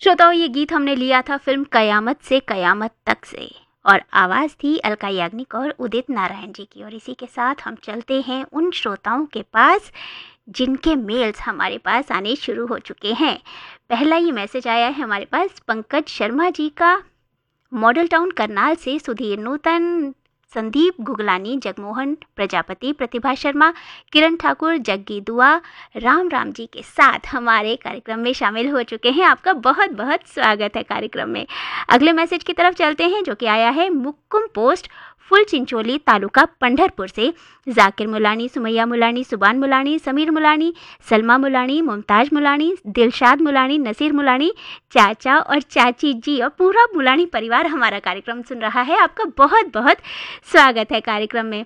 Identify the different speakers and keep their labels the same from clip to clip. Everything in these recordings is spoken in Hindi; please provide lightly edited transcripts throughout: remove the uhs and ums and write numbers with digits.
Speaker 1: श्रोताओं, ये गीत हमने लिया था फिल्म कयामत से कयामत तक से और आवाज़ थी अलका याग्निक और उदित नारायण जी की। और इसी के साथ हम चलते हैं उन श्रोताओं के पास जिनके मेल्स हमारे पास आने शुरू हो चुके हैं। पहला ये मैसेज आया है हमारे पास पंकज शर्मा जी का, मॉडल टाउन करनाल से। सुधीर नूतन, संदीप गुगलानी, जगमोहन प्रजापति, प्रतिभा शर्मा, किरण ठाकुर, जग्गी दुआ राम राम जी के साथ हमारे कार्यक्रम में शामिल हो चुके हैं। आपका बहुत बहुत स्वागत है कार्यक्रम में। अगले मैसेज की तरफ चलते हैं जो कि आया है मुक्कुम पोस्ट फुल चिंचोली तालुका पंढरपुर से। जाकिर मुलानी, सुमैया मुलानी, सुबान मुलानी, समीर मुलानी, सलमा मुलानी, मुमताज मुलानी, दिलशाद मुलानी, नसीर मुलानी, चाचा और चाची जी और पूरा मुलानी परिवार हमारा कार्यक्रम सुन रहा है। आपका बहुत बहुत स्वागत है कार्यक्रम में।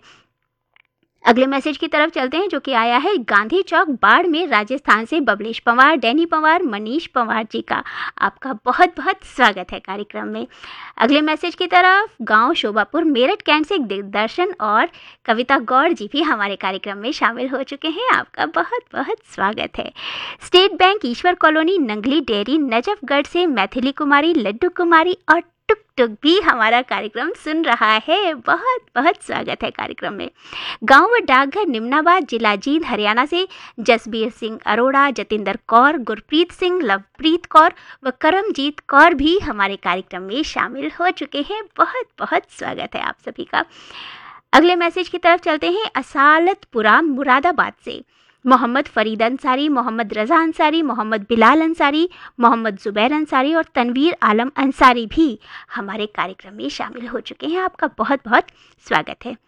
Speaker 1: अगले मैसेज की तरफ चलते हैं जो कि आया है गांधी चौक बाड़मेर राजस्थान से बबलेश पंवार, डैनी पंवार, मनीष पंवार जी का। आपका बहुत बहुत स्वागत है कार्यक्रम में। अगले मैसेज की तरफ गांव शोभापुर मेरठ कैंट से दिग्दर्शन और कविता गौड़ जी भी हमारे कार्यक्रम में शामिल हो चुके हैं। आपका बहुत बहुत स्वागत है। स्टेट बैंक ईश्वर कॉलोनी नंगली डेयरी नजफगढ़ से मैथिली कुमारी, लड्डू कुमारी और टुक टुक भी हमारा कार्यक्रम सुन रहा है। बहुत बहुत स्वागत है कार्यक्रम में। गांव व डाकघर निमनाबाद, जिला जींद, हरियाणा से जसबीर सिंह अरोड़ा, जतिंदर कौर, गुरप्रीत सिंह, लवप्रीत कौर व करमजीत कौर भी हमारे कार्यक्रम में शामिल हो चुके हैं। बहुत बहुत स्वागत है आप सभी का। अगले मैसेज की तरफ चलते हैं असालतपुरा मुरादाबाद से। मोहम्मद फरीद अंसारी, मोहम्मद रज़ा अंसारी, मोहम्मद बिलाल अंसारी, मोहम्मद ज़ुबैर अंसारी और तनवीर आलम अंसारी भी हमारे कार्यक्रम में शामिल हो चुके हैं। आपका बहुत बहुत स्वागत है।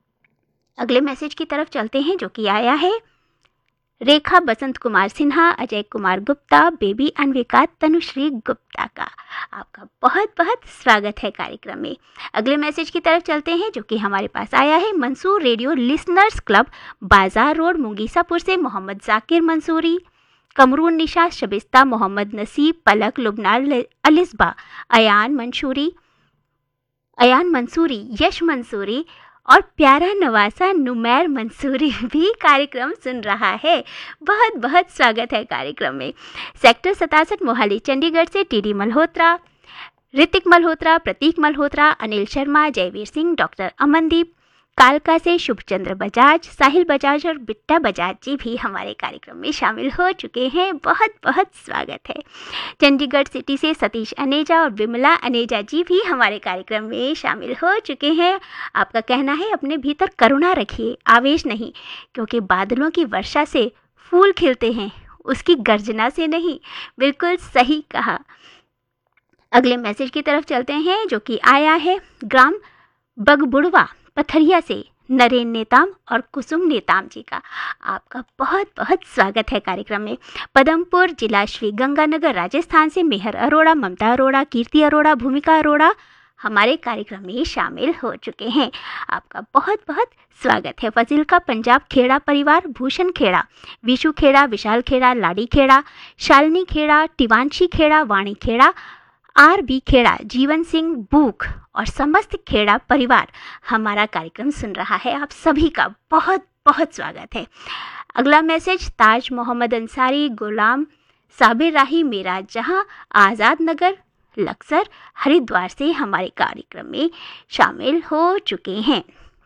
Speaker 1: अगले मैसेज की तरफ चलते हैं जो कि आया है रेखा बसंत कुमार सिन्हा, अजय कुमार गुप्ता, बेबी अन्विका तनुश्री गुप्ता का। आपका बहुत बहुत स्वागत है कार्यक्रम में। अगले मैसेज की तरफ चलते हैं जो कि हमारे पास आया है मंसूर रेडियो लिसनर्स क्लब बाजार रोड मुंगीसापुर से। मोहम्मद जाकिर मंसूरी, कमरून निशा, शबिस्ता, मोहम्मद नसीब, पलक, लुबनान अलिस्बा, अयान मंसूरी, यश मंसूरी और प्यारा नवासा नुमैर मंसूरी भी कार्यक्रम सुन रहा है। बहुत बहुत स्वागत है कार्यक्रम में। सेक्टर 67 मोहाली चंडीगढ़ से टीडी मल्होत्रा, ऋतिक मल्होत्रा, प्रतीक मल्होत्रा, अनिल शर्मा, जयवीर सिंह, डॉक्टर अमनदीप, कालका से शुभचंद्र बजाज, साहिल बजाज और बिट्टा बजाज जी भी हमारे कार्यक्रम में शामिल हो चुके हैं। बहुत बहुत स्वागत है। चंडीगढ़ सिटी से सतीश अनेजा और विमला अनेजा जी भी हमारे कार्यक्रम में शामिल हो चुके हैं। आपका कहना है अपने भीतर करुणा रखिए, आवेश नहीं, क्योंकि बादलों की वर्षा से फूल खिलते हैं, उसकी गर्जना से नहीं। बिल्कुल सही कहा। अगले मैसेज की तरफ चलते हैं जो कि आया है ग्राम बगबुड़वा पथरिया से नरेन नेताम और कुसुम नेताम जी का। आपका बहुत बहुत स्वागत है कार्यक्रम में। पदमपुर जिला श्री गंगानगर राजस्थान से मेहर अरोड़ा, ममता अरोड़ा, कीर्ति अरोड़ा, भूमिका अरोड़ा हमारे कार्यक्रम में शामिल हो चुके हैं। आपका बहुत बहुत स्वागत है। फजीलका पंजाब खेड़ा परिवार, भूषण खेड़ा, विशु खेड़ा, विशाल खेड़ा, लाडी खेड़ा, शालिनी खेड़ा, टिवांशी खेड़ा, वाणी खेड़ा, आर बी खेड़ा, जीवन सिंह बूख और समस्त खेड़ा परिवार हमारा कार्यक्रम सुन रहा है। आप सभी का बहुत बहुत स्वागत है। अगला मैसेज ताज मोहम्मद अंसारी, गुलाम साबिर राही, मेरा जहां, आज़ाद नगर, लक्सर, हरिद्वार से हमारे कार्यक्रम में शामिल हो चुके हैं।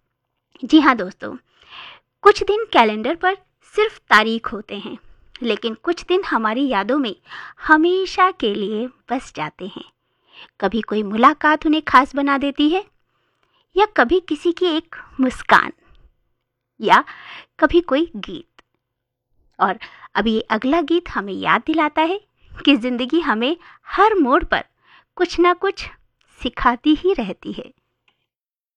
Speaker 1: जी हाँ दोस्तों, कुछ दिन कैलेंडर पर सिर्फ तारीख होते हैं, लेकिन कुछ दिन हमारी यादों में हमेशा के लिए बस जाते हैं। कभी कोई मुलाकात उन्हें खास बना देती है, या कभी किसी की एक मुस्कान, या कभी कोई गीत। और अभी अगला गीत हमें याद दिलाता है कि जिंदगी हमें हर मोड़ पर कुछ ना कुछ सिखाती ही रहती है।